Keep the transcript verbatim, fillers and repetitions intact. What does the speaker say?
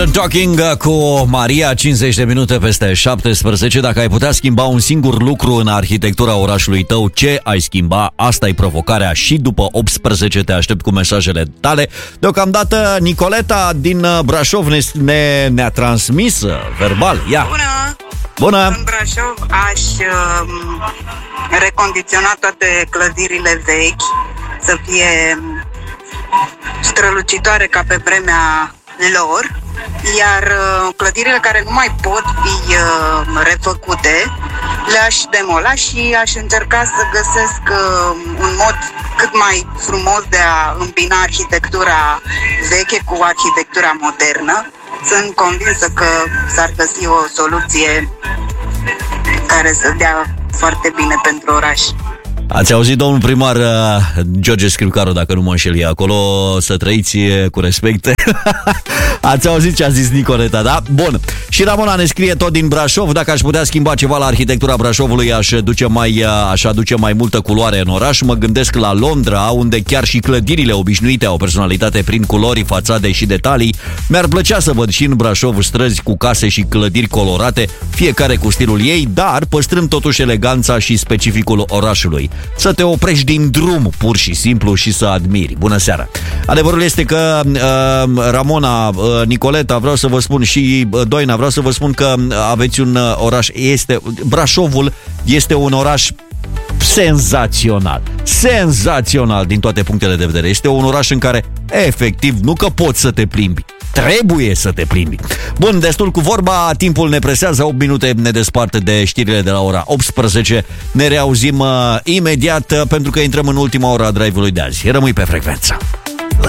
Talking cu Maria, cincizeci de minute peste șaptesprezece. Dacă ai putea schimba un singur lucru în arhitectura orașului tău, ce ai schimba? Asta e provocarea și după optsprezece te aștept cu mesajele tale. Deocamdată Nicoleta din Brașov ne, ne, ne-a transmis verbal. Ia. Bună! Bună! În Brașov aș uh, recondiționa toate clădirile vechi să fie strălucitoare ca pe vremea lor, iar uh, clădirile care nu mai pot fi uh, refăcute le-aș demola și aș încerca să găsesc uh, un mod cât mai frumos de a îmbina arhitectura veche cu arhitectura modernă. Sunt convinsă că s-ar găsi o soluție care să dea foarte bine pentru oraș. Ați auzit, domnul primar George Scripcaru, dacă nu mă înșel, e acolo, să trăiți cu respect. Ați auzit ce a zis Nicoleta, da? Bun. Și Ramona ne scrie tot din Brașov: dacă aș putea schimba ceva la arhitectura Brașovului, aș duce mai, aș aduce mai multă culoare în oraș. Mă gândesc la Londra, unde chiar și clădirile obișnuite au personalitate prin culori, fațade și detalii. Mi-ar plăcea să văd și în Brașov străzi cu case și clădiri colorate, fiecare cu stilul ei, dar păstrând totuși eleganța și specificul orașului. Să te oprești din drum, pur și simplu, și să admiri. Bună seara! Adevărul este că uh, Ramona, uh, Nicoleta, vreau să vă spun, și uh, Doina, vreau să vă spun că aveți un uh, oraș, este, Brașovul este un oraș senzațional. Senzațional din toate punctele de vedere. Este un oraș în care, efectiv, nu că poți să te plimbi, trebuie să te plimbi. Bun, destul cu vorba, timpul ne presează, opt minute ne desparte de știrile de la ora optsprezece. Ne reauzim uh, imediat, uh, pentru că intrăm în ultima ora a drive-ului de azi. Rămâi pe frecvență.